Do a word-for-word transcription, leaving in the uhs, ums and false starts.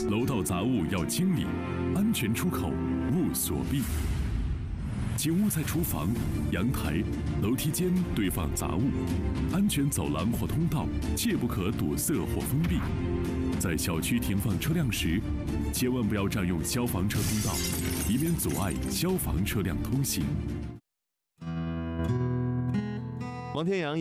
楼道杂物要清理，安全出口勿锁闭。请勿在厨房、阳台、楼梯间堆放杂物，安全走廊或通道切不可堵塞或封闭。在小区停放车辆时，千万不要占用消防车通道，以免阻碍消防车辆通行。 王天阳。